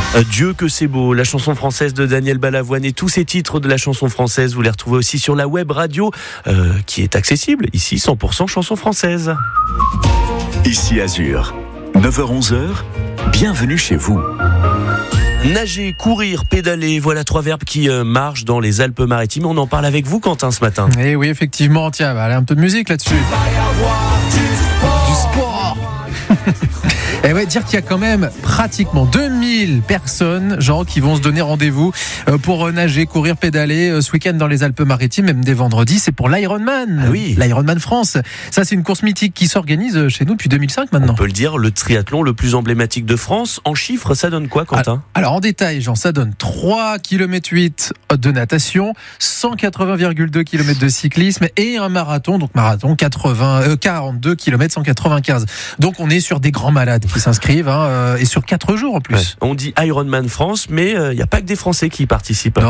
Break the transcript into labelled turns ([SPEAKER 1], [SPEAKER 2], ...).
[SPEAKER 1] Dieu que c'est beau, la chanson française de Daniel Balavoine et tous ces titres de la chanson française, vous les retrouvez aussi sur la web radio qui est accessible, ici 100% chanson française.
[SPEAKER 2] Ici Azur, 9h-11h, bienvenue chez vous.
[SPEAKER 1] Nager, courir, pédaler, voilà 3 verbes qui marchent dans les Alpes-Maritimes. On en parle avec vous, Quentin, ce matin.
[SPEAKER 3] Eh oui, effectivement, tiens, allez, un peu de musique là-dessus. Du sport. Et ouais, dire qu'il y a quand même pratiquement 2000 personnes, genre, qui vont se donner rendez-vous pour nager, courir, pédaler ce week-end dans les Alpes-Maritimes, même dès vendredi. C'est pour l'Ironman.
[SPEAKER 1] Ah oui.
[SPEAKER 3] L'Ironman France. Ça, c'est une course mythique qui s'organise chez nous depuis 2005 maintenant.
[SPEAKER 1] On peut le dire, le triathlon le plus emblématique de France. En chiffres, ça donne quoi, Quentin ?
[SPEAKER 3] Alors, en détail, Jean, ça donne 3,8 km de natation, 180,2 km de cyclisme et un marathon, donc marathon 42 km 195. Donc, on est sur des grands malades qui s'inscrivent et sur 4 jours en plus.
[SPEAKER 1] Ouais. On dit Ironman France, mais il n'y a pas que des Français qui y participent.
[SPEAKER 3] Non.